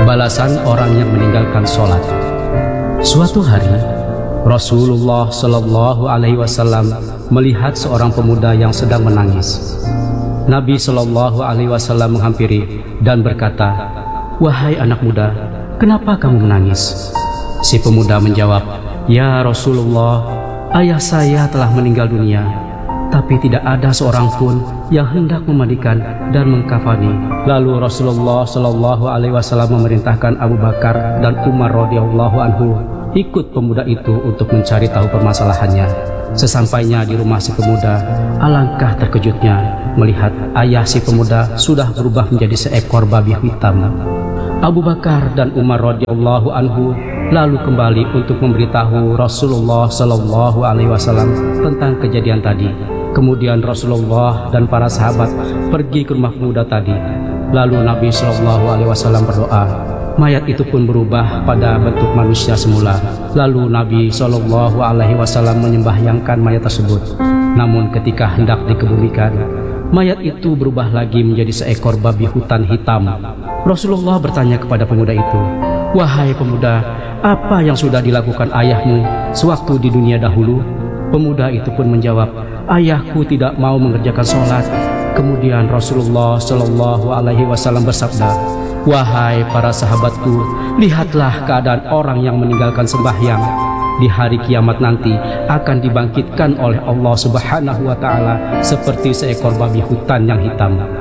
Balasan orang yang meninggalkan sholat. Suatu hari, Rasulullah Shallallahu Alaihi Wasallam melihat seorang pemuda yang sedang menangis. Nabi Shallallahu Alaihi Wasallam menghampiri dan berkata, "Wahai anak muda, kenapa kamu menangis?" Si pemuda menjawab, "Ya Rasulullah, ayah saya telah meninggal dunia, tapi tidak ada seorang pun yang hendak memandikan dan mengkafani." Lalu Rasulullah Shallallahu Alaihi Wasallam memerintahkan Abu Bakar dan Umar radhiyallahu anhu ikut pemuda itu untuk mencari tahu permasalahannya. Sesampainya di rumah si pemuda, alangkah terkejutnya melihat ayah si pemuda sudah berubah menjadi seekor babi hitam. Abu Bakar dan Umar radhiyallahu anhu lalu kembali untuk memberitahu Rasulullah Shallallahu Alaihi Wasallam tentang kejadian tadi. Kemudian Rasulullah dan para sahabat pergi ke rumah pemuda tadi. Lalu Nabi Shallallahu Alaihi Wasallam berdoa. Mayat itu pun berubah pada bentuk manusia semula. Lalu Nabi Shallallahu Alaihi Wasallam menyembahyangkan mayat tersebut. Namun ketika hendak dikebumikan, mayat itu berubah lagi menjadi seekor babi hutan hitam. Rasulullah bertanya kepada pemuda itu, "Wahai pemuda, apa yang sudah dilakukan ayahmu sewaktu di dunia dahulu?" Pemuda itu pun menjawab, "Ayahku tidak mau mengerjakan sholat." Kemudian Rasulullah Shallallahu Alaihi Wasallam bersabda, "Wahai para sahabatku, lihatlah keadaan orang yang meninggalkan sembahyang. Di hari kiamat nanti akan dibangkitkan oleh Allah Subhanahu wa Ta'ala seperti seekor babi hutan yang hitam."